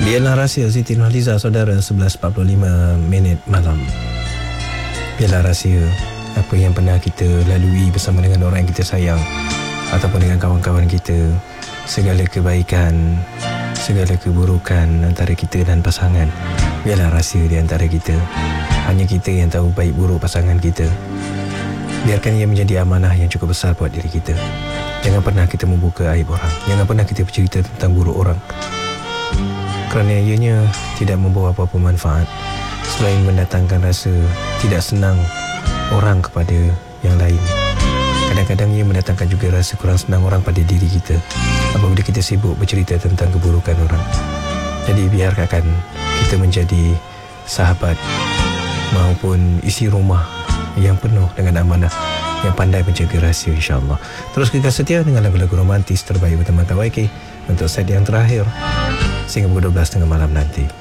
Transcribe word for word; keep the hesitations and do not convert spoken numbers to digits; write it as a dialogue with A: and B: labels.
A: Biarlah Rahsia Siti Nurhaliza, saudara, sebelas empat puluh lima minit malam. Biarlah rahsia apa yang pernah kita lalui bersama dengan orang yang kita sayang ataupun dengan kawan-kawan kita. Segala kebaikan, segala keburukan antara kita dan pasangan, biarlah rahsia di antara kita. Hanya kita yang tahu baik buruk pasangan kita. Biarkan ia menjadi amanah yang cukup besar buat diri kita. Jangan pernah kita membuka aib orang. Jangan pernah kita bercerita tentang buruk orang, kerana ianya tidak membawa apa-apa manfaat selain mendatangkan rasa tidak senang orang kepada yang lain. Kadang-kadang ia mendatangkan juga rasa kurang senang orang pada diri kita apabila kita sibuk bercerita tentang keburukan orang. Jadi biarkan kita menjadi sahabat maupun isi rumah yang penuh dengan amanah, yang pandai menjaga rahsia, insya-Allah. Terus kekal setia dengan lagu-lagu romantis terbaik bersama Kak Y K untuk set yang terakhir sehingga pukul dua belas tiga puluh malam nanti.